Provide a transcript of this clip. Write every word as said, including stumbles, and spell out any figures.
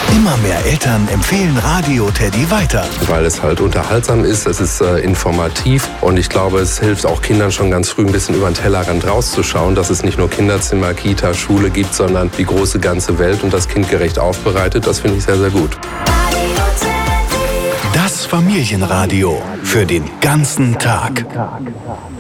Immer mehr Eltern empfehlen Radio Teddy weiter. Weil es halt unterhaltsam ist, es ist äh, informativ und ich glaube, es hilft auch Kindern schon ganz früh ein bisschen über den Tellerrand rauszuschauen, dass es nicht nur Kinderzimmer, Kita, Schule gibt, sondern die große ganze Welt und das kindgerecht aufbereitet. Das finde ich sehr, sehr gut. Das Familienradio für den ganzen Tag.